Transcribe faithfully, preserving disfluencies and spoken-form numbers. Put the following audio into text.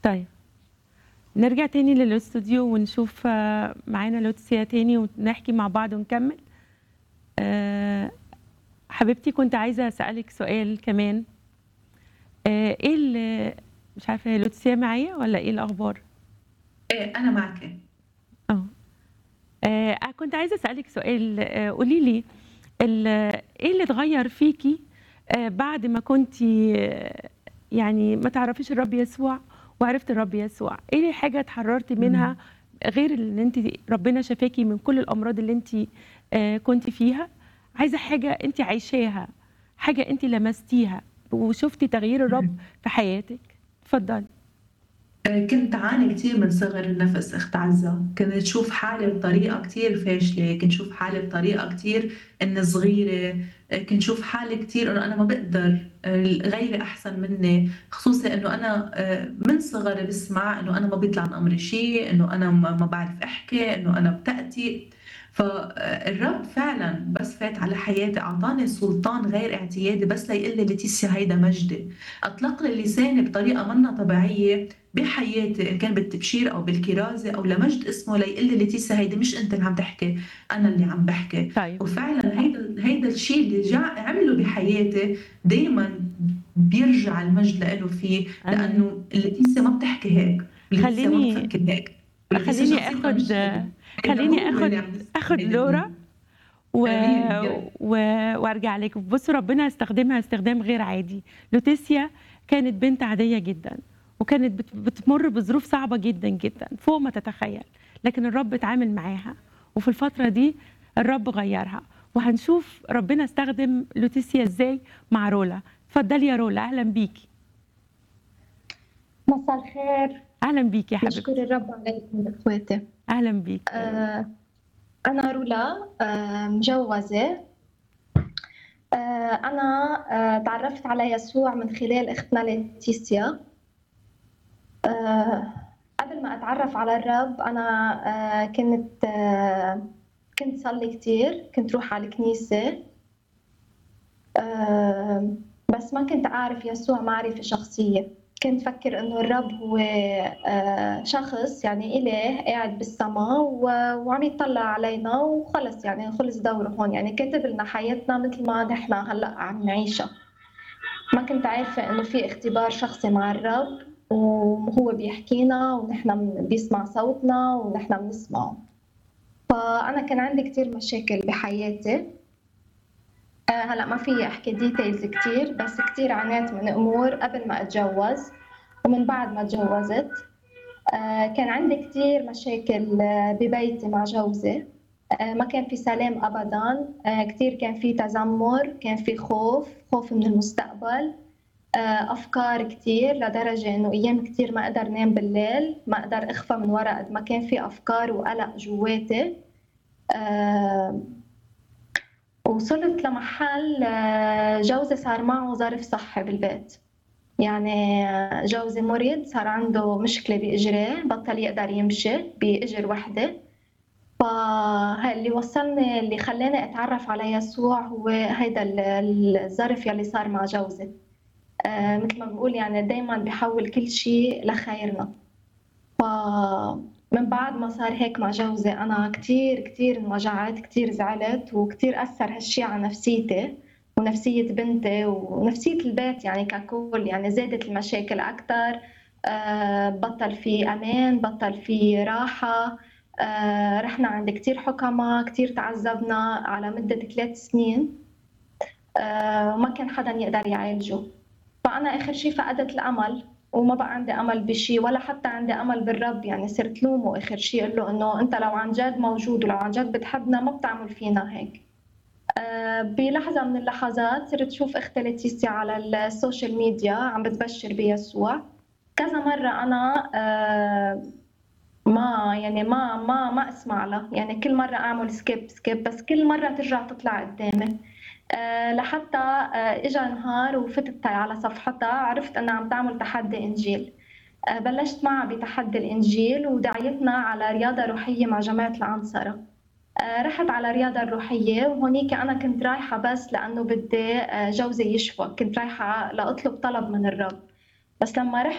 طيب. نرجع تاني للإستوديو ونشوف آه، معانا لوتسيا تاني ونحكي مع بعض ونكمّل. آآ حبيبتي كنت عايزة أسألِك سؤال كمان. آآ إيه ال مش عارفة هي لوتسيا معايا والّا إيه الأخبار؟ آآ أنا معاكِ. آه. آآ كنت عايزة أسألِك سؤال. آآ قولي لي ال إيه اللي اتغيّر فيكِ آآ بعد ما كنتِ يعني ما تعرفيش الرب يسوع وعرفتِ الرب يسوع؟ إيه حاجة اتحرّرتِ منها إمم. غير إن أنتِ ربنا شفاكِ من كل الأمراض اللي أنتِ آآ كنتِ فيها؟ عايزة حاجة أنتِ عايشاها، حاجة أنتِ لمستيها وشُفتِ تغيير الرب اهم. في حياتِك. اتفضلي. آآ كنت أعاني كتير من صغر النَفْس أخت عزّة، كنت أشوف حالي بطريقة كتير فاشلة، كنت أشوف حالي بطريقة كتير إنّي صغيرة، آآ كنت أشوف حالي كتير إنه أنا ما باقدر، آآ غيري أحسن منّي، خصوصي إنه أنا آآ من صغري باسمع إنه أنا ما بيطلع من أمري شي، إنه أنا ما ما باعرف أحكي، إنه أنا بتأتي. ف آآ الرب فعلًا بس فات على حياتي أعطاني سُلطان غير اعتيادي بس ليقول لي ليتيسيا هيدا مجدي، أطلق لي لساني بطريقة مَنّا طبيعية بحياتي إن كان بالتبشير أو بالكرازة أو لمجد اسمه ليقول لي ليتيسا هيدي مش أنتِ اللي عم تحكي، أنا اللي عم باحكي. طيب. وفعلًا هيدا هيدا الشي اللي جع عمله بحياتي دايمًا بيرجع المجد لإله فيه، آمين. لإنه ليتيسا ما بتحكي هيك، ليتيسا ما خلّيني بتفكر هيك، وليتيسا خلّيني شخصيتها مش آخُد هيك، هيدا خلّيني هو اللي آخُد عم يصنع آخُد هيدا لورا كلّه. و آمين يالّا. و وأرجع لِك. بُصّوا ربنا هيستخدمها استخدام غير عادي. لوتيسيا كانت بنت عادية جدًا، وكانت بت بتمُر بظروف صعبة جدًا، جدًا، فوق ما تتخيّل، لكن الرب اتعامل معاها، وفي الفترة دي الرب غيّرها، وهنشوف ربنا استخدم لوتيسيا إزاي مع رولا. اتفضلي يا رولا، أهلًا بيكِ. مساء الخير، أهلًا بيكِ يا نشكر حبيبتي. الرب عليكم إخواتي. أهلًا بيكِ يا رولا. آآ أنا رولا، آآ مجوّزة. آآ أنا آآ اتعرّفت على يسوع من خلال أختنا ليتيسيا. آآ قبل ما أتعرّف على الرب أنا آآ كنت آآ كنت صلّي كتير، كنت روح على الكنيسة. آآ بس ما كنت أعرف يسوع معرفة شخصية، كنت فكّر إنه الرب هو آآ شخص يعني إله قاعد بالسما و وعم يطلّع علينا وخلص يعني خلص دوره هون، يعني كاتب لنا حياتنا متل ما نحن هلأ عم نعيشها. ما كنت عارفة إنه في اختبار شخصي مع الرب وهو بيحكينا ونحن م بيسمع صوتنا ونحن بنسمعه. فأنا كان عندي كتير مشاكل بحياتي. آآ هلأ ما فيي أحكي details كتير، بس كتير عانيت من أمور قبل ما أتجوّز ومن بعد ما اتجوّزت. آآ كان عندي كتير مشاكل ببيتي مع جوزي، آآ ما كان في سلام أبدًا، آآ كتير كان في تذمُّر، كان في خوف، خوف من المستقبل، آآ أفكار كتير لدرجة إنه أيام كتير ما أقدر نام بالليل، ما أقدر أخفى من ورا قد ما كان في أفكار وقلق جوّاتي. آآ وصلت لمحل جوزي صار معه ظرف صحّي بالبيت، يعني جوزي مُرِض صار عنده مشكلة بإجريه، بطّل يقدر يمشي بإجر وحدة. فه اللي وصّلني اللي خلّاني أتعرّف على يسوع هو هيدا ال ال الظرف يلّي صار مع جوزي. آآ متل ما بنقول يعني دايمًا بيحوّل كل شي لخيرنا. فمن بعد ما صار هيك مع جوزي أنا كتير، كتير انوجعت، كتير زعلت، وكتير أثّر هالشي على نفسيتي ونفسية بنتي ونفسية البيت يعني ككُل، يعني زادت المشاكل أكتر. آآ بطّل في أمان، بطّل في راحة. آآ رحنا عند كتير حُكما، كتير تعذّبنا على مدة ثلاث سنين. آآ وما كان حدًا يقدر يعالجه. فأنا آخر شي فقدت الأمل وما بقى عندي أمل بشي ولا حتى عندي أمل بالرب، يعني صرت لومه آخر شي أقول له إنه أنت لو عن جد موجود ولو عن جد بتحبنا ما بتعمل فينا هيك. آآ بلحظة من اللحظات صرت شوف أختي ليتيسيا على السوشيال ميديا عم بتبشر بيسوع. كذا مرّة أنا آآ ما يعني ما ما ما أسمع لها، يعني كل مرّة أعمل skip skip بس كل مرّة ترجع تطلع قدّامي. آآ لحتى آآ إجا نهار وفتت على صفحتها عرفت إنها عم تعمل تحدّي إنجيل. آآ بلّشت معها بتحدّي الإنجيل ودعيتنا على رياضة روحية مع جماعة العنصرة. آآ رحت على الرياضة الروحية وهونيك أنا كنت رايحة بس لإنه بدي آآ جوزي يشفى، كنت رايحة لأطلب طلب من الرب. بس لمّا رحت